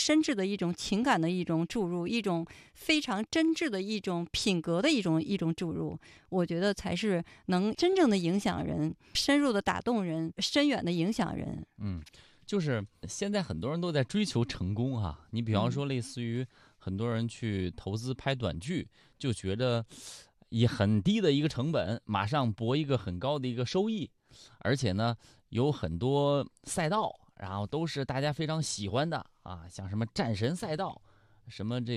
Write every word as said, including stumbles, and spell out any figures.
深挚的一种情感的一种注入，一种非常真挚的一种品格的一种一种注入，我觉得才是能真正的影响人，深入的打动人，深远的影响人。 嗯，就是现在很多人都在追求成功哈、啊。你比方说，类似于很多人去投资拍短剧，就觉得以很低的一个成本，马上博一个很高的一个收益，而且呢，有很多赛道，然后都是大家非常喜欢的啊，像什么战神赛道，什么这